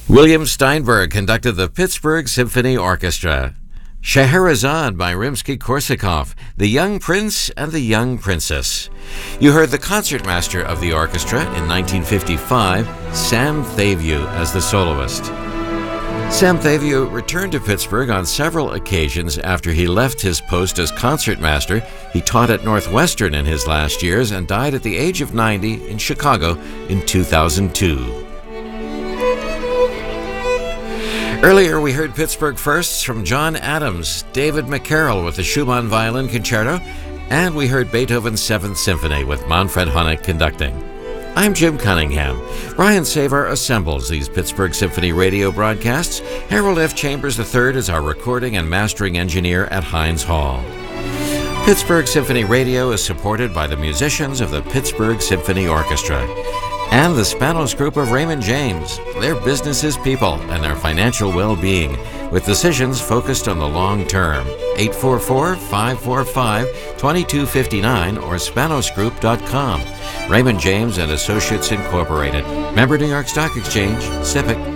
William Steinberg conducted the Pittsburgh Symphony Orchestra. Scheherazade by Rimsky-Korsakov, The Young Prince and the Young Princess. You heard the concertmaster of the orchestra in 1955, Sam Thavieu, as the soloist. Sam Thavieu returned to Pittsburgh on several occasions after he left his post as concertmaster. He taught at Northwestern in his last years and died at the age of 90 in Chicago in 2002. Earlier, we heard Pittsburgh firsts from John Adams, David McCarroll with the Schumann Violin Concerto, and we heard Beethoven's Seventh Symphony with Manfred Honeck conducting. I'm Jim Cunningham. Brian Savar assembles these Pittsburgh Symphony radio broadcasts. Harold F. Chambers III is our recording and mastering engineer at Heinz Hall. Pittsburgh Symphony Radio is supported by the musicians of the Pittsburgh Symphony Orchestra and the Spanos Group of Raymond James. Their business is people and their financial well-being, with decisions focused on the long term. 844-545-2259 or spanosgroup.com. Raymond James and Associates Incorporated. Member New York Stock Exchange, SIPC.